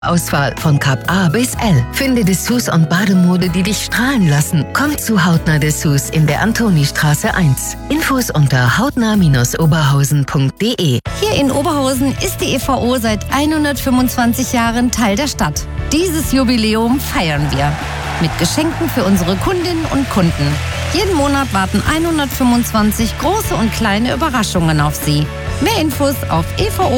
Auswahl von Cup A bis L. Finde Dessous und Bademode, die dich strahlen lassen. Komm zu Hautnah Dessous in der Antonistraße 1. Infos unter hautnah-oberhausen.de. Hier in Oberhausen ist die EVO seit 125 Jahren Teil der Stadt. Dieses Jubiläum feiern wir mit Geschenken für unsere Kundinnen und Kunden. Jeden Monat warten 125 große und kleine Überraschungen auf Sie. Mehr Infos auf EVO